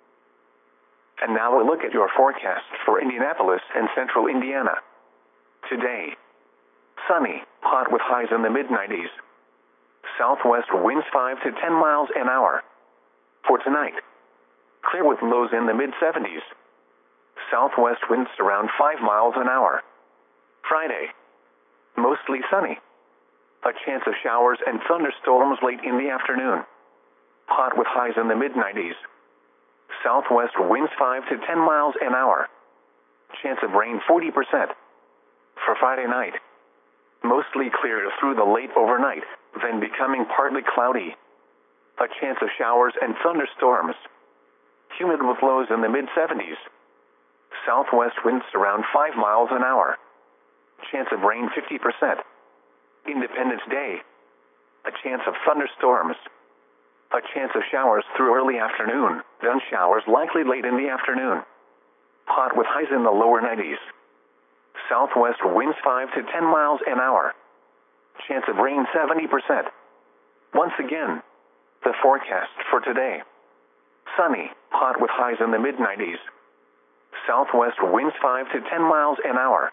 And now a look at your forecast for Indianapolis and central Indiana. Today, sunny, hot with highs in the mid nineties. Southwest winds five to ten miles an hour. For tonight, clear with lows in the mid seventies. Southwest winds around five miles an hour. Friday, mostly sunny. A chance of showers and thunderstorms late in the afternoon. Hot with highs in the mid nineties. Southwest winds five to ten miles an hour. Chance of rain forty percent. For Friday night, mostly clear through the late overnight, then becoming partly cloudy. A chance of showers and thunderstorms. Humid with lows in the mid seventies. Southwest winds around five miles an hour. Chance of rain fifty percent. Independence Day. A chance of thunderstorms. A chance of showers through early afternoon, then showers likely late in the afternoon. Hot with highs in the lower nineties. Southwest winds five to ten miles an hour. Chance of rain seventy percent. Once again, the forecast for today. Sunny, hot with highs in the mid nineties. Southwest winds five to ten miles an hour.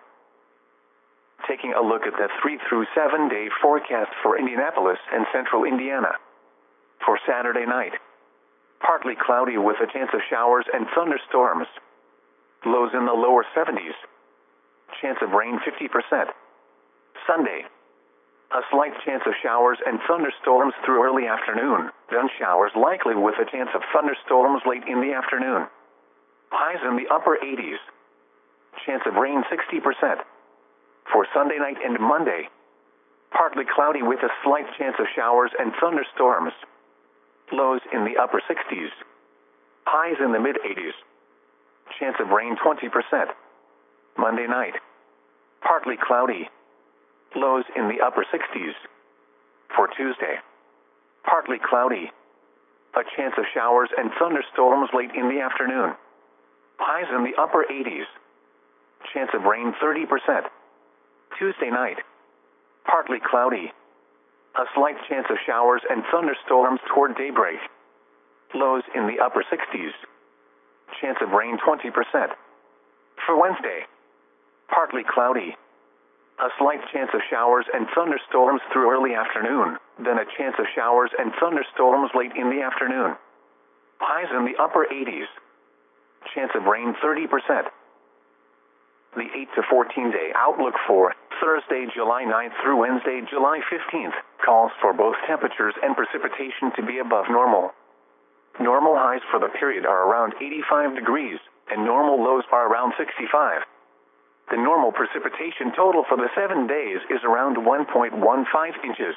Taking a look at the three through seven day forecast for Indianapolis and central Indiana. For Saturday night, partly cloudy with a chance of showers and thunderstorms. Lows in the lower seventies. Chance of rain fifty percent. Sunday, a slight chance of showers and thunderstorms through early afternoon, then showers likely with a chance of thunderstorms late in the afternoon. Highs in the upper eighties. Chance of rain sixty percent. For Sunday night and Monday, partly cloudy with a slight chance of showers and thunderstorms. Lows in the upper sixties. Highs in the mid eighties. Chance of rain twenty percent. Monday night, partly cloudy. Lows in the upper sixties. For Tuesday, partly cloudy. A chance of showers and thunderstorms late in the afternoon. Highs in the upper eighties. Chance of rain thirty percent. Tuesday night, partly cloudy. A slight chance of showers and thunderstorms toward daybreak. Lows in the upper sixties. Chance of rain twenty percent. For Wednesday, partly cloudy. A slight chance of showers and thunderstorms through early afternoon, then a chance of showers and thunderstorms late in the afternoon. Highs in the upper eighties. Chance of rain thirty percent. The eight to fourteen day outlook for Thursday, July ninth through Wednesday, July fifteenth, calls for both temperatures and precipitation to be above normal. Normal highs for the period are around eighty-five degrees, and normal lows are around sixty-five. The normal precipitation total for the seven days is around one point one five inches.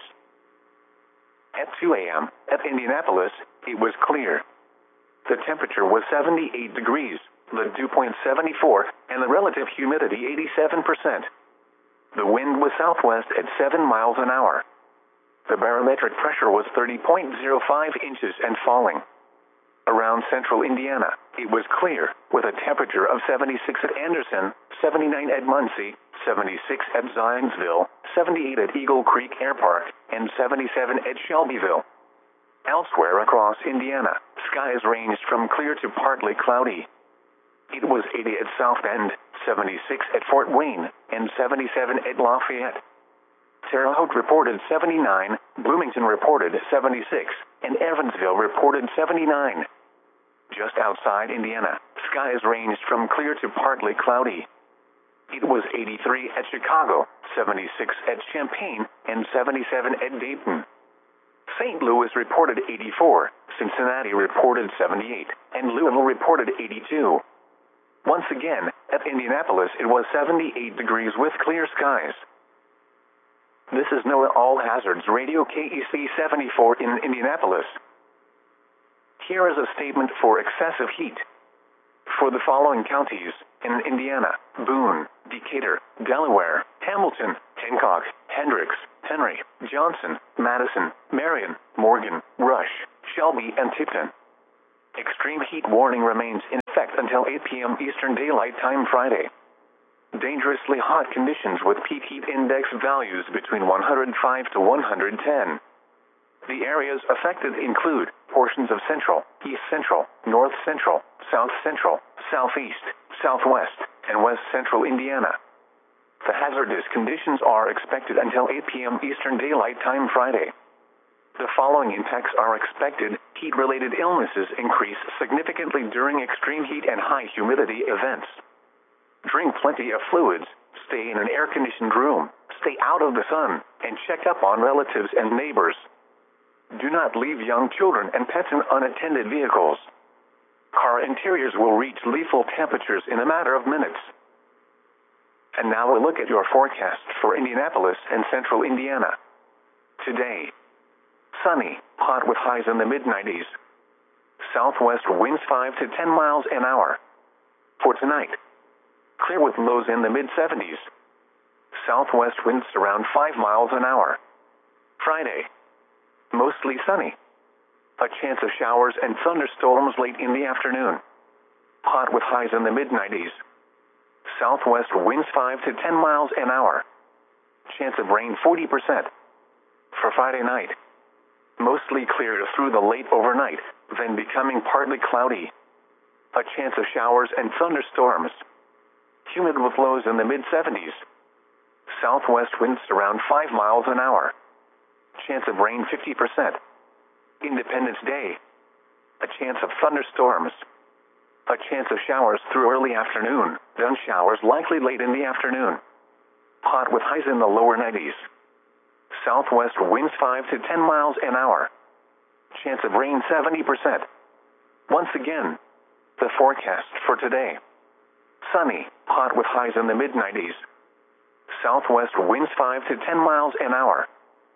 At two a m, at Indianapolis, it was clear. The temperature was seventy-eight degrees, the dew point seventy-four, and the relative humidity eighty-seven percent. The wind was southwest at seven miles an hour. The barometric pressure was thirty point zero five inches and falling. Around central Indiana, it was clear, with a temperature of seventy-six at Anderson, seventy-nine at Muncie, seventy-six at Zionsville, seventy-eight at Eagle Creek Air Park, and seventy-seven at Shelbyville. Elsewhere across Indiana, skies ranged from clear to partly cloudy. It was eighty at South Bend, seventy-six at Fort Wayne, and seventy-seven at Lafayette. Terre Haute reported seventy-nine, Bloomington reported seventy-six, and Evansville reported seventy-nine. Just outside Indiana, skies ranged from clear to partly cloudy. It was eighty-three at Chicago, seventy-six at Champaign, and seventy-seven at Dayton. Saint Louis reported eighty-four, Cincinnati reported seventy-eight, and Louisville reported eighty-two. Once again, at Indianapolis it was seventy-eight degrees with clear skies. This is NOAA All Hazards Radio K E C seventy-four in Indianapolis. Here is a statement for excessive heat. For the following counties in Indiana: Boone, Decatur, Delaware, Hamilton, Hancock, Hendricks, Henry, Johnson, Madison, Marion, Morgan, Rush, Shelby, and Tipton. Extreme heat warning remains in effect until eight p m Eastern Daylight Time Friday. Dangerously hot conditions with peak heat index values between one hundred five to one hundred ten. The areas affected include portions of central, east central, north central, south central, southeast, southwest, and west central Indiana. The hazardous conditions are expected until eight p m Eastern Daylight Time Friday. The following impacts are expected. Heat-related illnesses increase significantly during extreme heat and high humidity events. Drink plenty of fluids, stay in an air-conditioned room, stay out of the sun, and check up on relatives and neighbors. Do not leave young children and pets in unattended vehicles. Car interiors will reach lethal temperatures in a matter of minutes. And now a look at your forecast for Indianapolis and central Indiana. Today: sunny, hot with highs in the mid nineties. Southwest winds five to ten miles an hour. For tonight: clear with lows in the mid seventies. Southwest winds around five miles an hour. Friday: mostly sunny. A chance of showers and thunderstorms late in the afternoon. Hot with highs in the mid nineties. Southwest winds five to ten miles an hour. Chance of rain forty percent. For Friday night: mostly clear through the late overnight, then becoming partly cloudy. A chance of showers and thunderstorms. Humid with lows in the mid seventies. Southwest winds around five miles an hour. Chance of rain fifty percent. Independence Day: a chance of thunderstorms. A chance of showers through early afternoon, then showers likely late in the afternoon. Hot with highs in the lower nineties. Southwest winds five to ten miles an hour. Chance of rain seventy percent. Once again, the forecast for today: sunny, hot with highs in the mid nineties. Southwest winds five to ten miles an hour.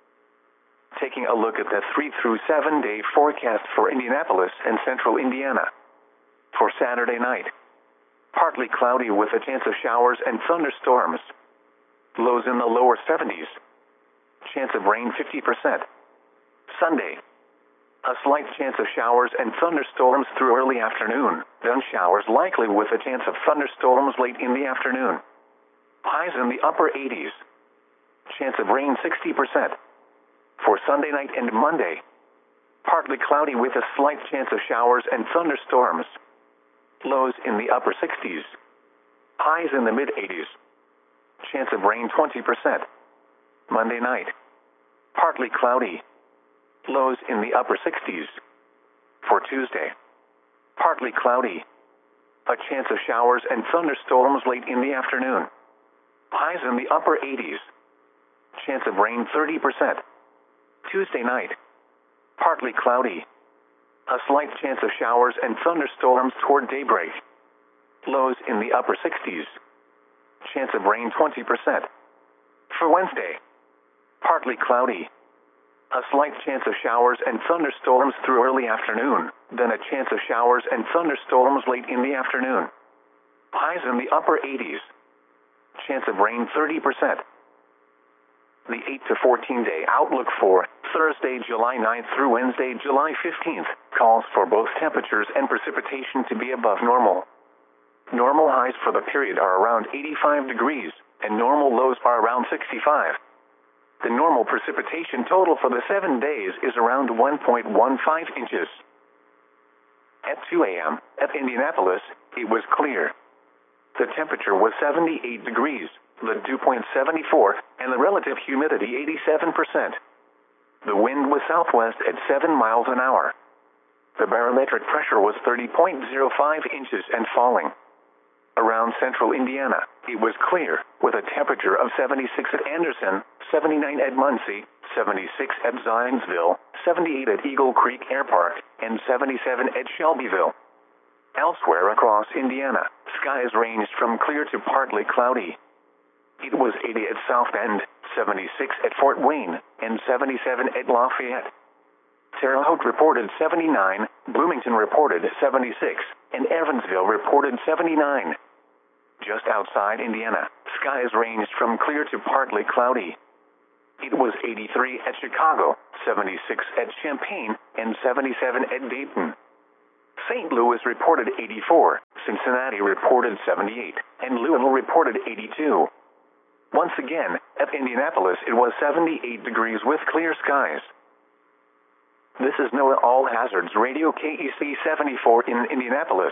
Taking a look at the three through seven day forecast for Indianapolis and central Indiana. For Saturday night: partly cloudy with a chance of showers and thunderstorms. Lows in the lower seventies. Chance of rain fifty percent. Sunday: a slight chance of showers and thunderstorms through early afternoon, then showers likely with a chance of thunderstorms late in the afternoon. Highs in the upper eighties. Chance of rain sixty percent. For Sunday night and Monday: partly cloudy with a slight chance of showers and thunderstorms. Lows in the upper sixties. Highs in the mid eighties. Chance of rain twenty percent. Monday night: partly cloudy. Lows in the upper sixties. For Tuesday: partly cloudy. A chance of showers and thunderstorms late in the afternoon. Highs in the upper eighties. Chance of rain thirty percent. Tuesday night: partly cloudy. A slight chance of showers and thunderstorms toward daybreak. Lows in the upper sixties. Chance of rain twenty percent. For Wednesday: partly cloudy. A slight chance of showers and thunderstorms through early afternoon, then a chance of showers and thunderstorms late in the afternoon. Highs in the upper eighties. Chance of rain thirty percent. The eight to fourteen day outlook for Thursday, July ninth through Wednesday, July fifteenth, calls for both temperatures and precipitation to be above normal. Normal highs for the period are around eighty-five degrees, and normal lows are around sixty-five. The normal precipitation total for the seven days is around one point one five inches. At two a m, at Indianapolis, it was clear. The temperature was seventy-eight degrees, the dew point seventy-four, and the relative humidity eighty-seven percent. The wind was southwest at seven miles an hour. The barometric pressure was thirty point zero five inches and falling. Around central Indiana, it was clear, with a temperature of seventy-six at Anderson, seventy-nine at Muncie, seventy-six at Zionsville, seventy-eight at Eagle Creek Air Park, and seventy-seven at Shelbyville. Elsewhere across Indiana, skies ranged from clear to partly cloudy. It was eighty at South Bend, seventy-six at Fort Wayne, and seventy-seven at Lafayette. Terre Haute reported seventy-nine, Bloomington reported seventy-six, and Evansville reported seventy-nine. Just outside Indiana, skies ranged from clear to partly cloudy. It was eighty-three at Chicago, seventy-six at Champaign, and seventy-seven at Dayton. Saint Louis reported eighty-four, Cincinnati reported seventy-eight, and Louisville reported eighty-two. Once again, at Indianapolis it was seventy-eight degrees with clear skies. This is NOAA All Hazards Radio K E C seventy-four in Indianapolis.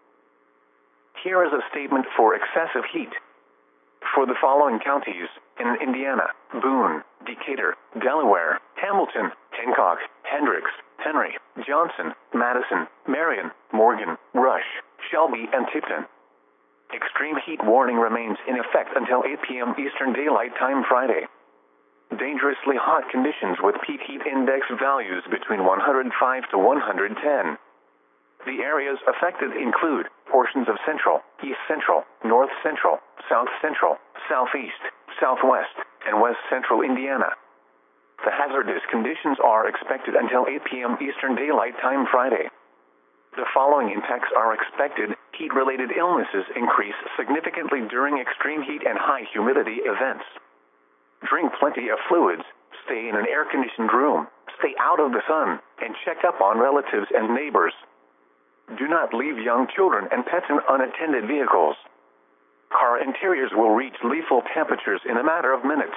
Here is a statement for excessive heat. For the following counties in Indiana: Boone, Decatur, Delaware, Hamilton, Hancock, Hendricks, Henry, Johnson, Madison, Marion, Morgan, Rush, Shelby, and Tipton. Extreme heat warning remains in effect until eight p m Eastern Daylight Time Friday. Dangerously hot conditions with peak heat index values between one hundred five to one hundred ten. The areas affected include portions of central, east central, north central, south central, southeast, southwest, and west central Indiana. The hazardous conditions are expected until eight p m Eastern Daylight Time Friday. The following impacts are expected. Heat-related illnesses increase significantly during extreme heat and high humidity events. Drink plenty of fluids, stay in an air-conditioned room, stay out of the sun, and check up on relatives and neighbors. Do not leave young children and pets in unattended vehicles. Car interiors will reach lethal temperatures in a matter of minutes.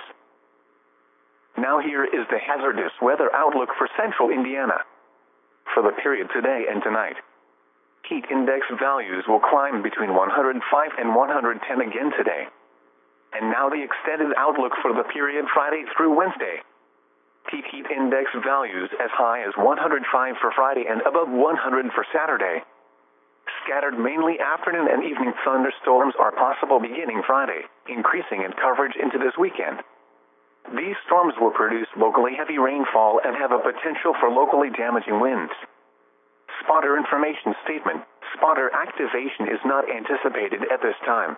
Now here is the hazardous weather outlook for central Indiana. For the period today and tonight, heat index values will climb between one hundred five and one hundred ten again today. And now the extended outlook for the period Friday through Wednesday. Peak heat index values as high as one hundred five for Friday and above one hundred for Saturday. Scattered mainly afternoon and evening thunderstorms are possible beginning Friday, increasing in coverage into this weekend. These storms will produce locally heavy rainfall and have a potential for locally damaging winds. Spotter information statement: spotter activation is not anticipated at this time.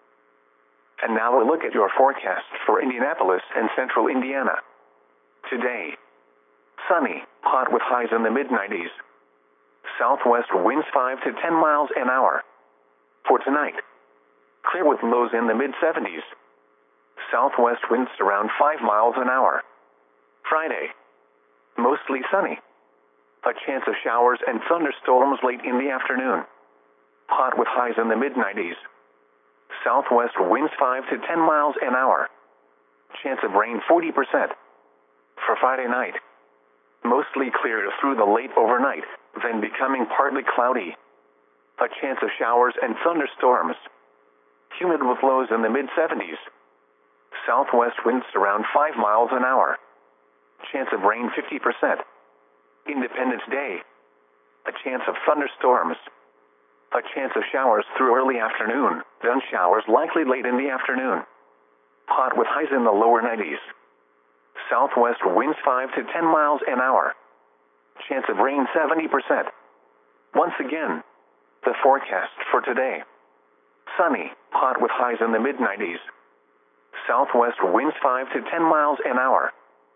And now a look at your forecast for Indianapolis and central Indiana. Today, sunny, hot with highs in the mid nineties. Southwest winds five to ten miles an hour. For tonight, clear with lows in the mid seventies. Southwest winds around five miles an hour. Friday, mostly sunny. A chance of showers and thunderstorms late in the afternoon. Hot with highs in the mid nineties. Southwest winds five to ten miles an hour. Chance of rain forty percent. For Friday night, mostly clear through the late overnight, then becoming partly cloudy. A chance of showers and thunderstorms. Humid with lows in the mid seventies. Southwest winds around five miles an hour. Chance of rain fifty percent. Independence Day, a chance of thunderstorms. A chance of showers through early afternoon, then showers likely late in the afternoon. Hot with highs in the lower nineties. Southwest winds five to ten miles an hour. Chance of rain seventy percent. Once again, the forecast for today. Sunny, hot with highs in the mid nineties. Southwest winds five to ten miles an hour.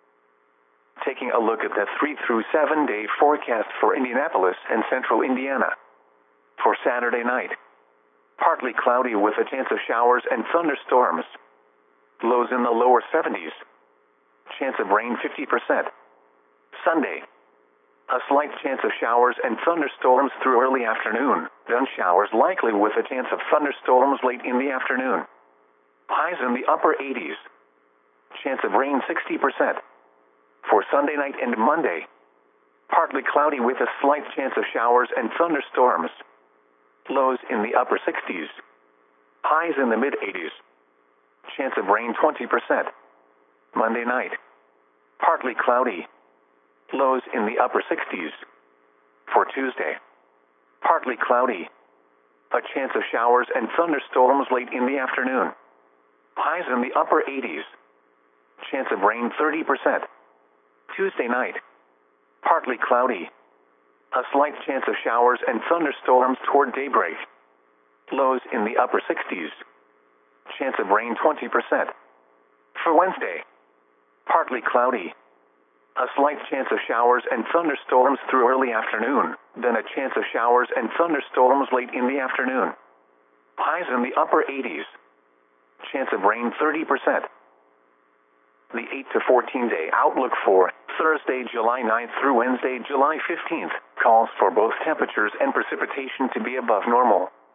Taking a look at the three through seven day forecast for Indianapolis and central Indiana. For Saturday night, partly cloudy with a chance of showers and thunderstorms. Lows in the lower seventies. Chance of rain fifty percent. Sunday, a slight chance of showers and thunderstorms through early afternoon, then showers likely with a chance of thunderstorms late in the afternoon. Highs in the upper eighties. Chance of rain sixty percent. For Sunday night and Monday, partly cloudy with a slight chance of showers and thunderstorms. Lows in the upper sixties. Highs in the mid eighties. Chance of rain twenty percent. Monday night, partly cloudy. Lows in the upper sixties. For Tuesday, partly cloudy. A chance of showers and thunderstorms late in the afternoon. Highs in the upper eighties. Chance of rain thirty percent. Tuesday night, partly cloudy. A slight chance of showers and thunderstorms toward daybreak. Lows in the upper sixties. Chance of rain twenty percent. For Wednesday, partly cloudy. A slight chance of showers and thunderstorms through early afternoon, then a chance of showers and thunderstorms late in the afternoon. Highs in the upper eighties. Chance of rain thirty percent. The eight to fourteen day outlook for Thursday, July ninth through Wednesday, July fifteenth, calls for both temperatures and precipitation to be above normal.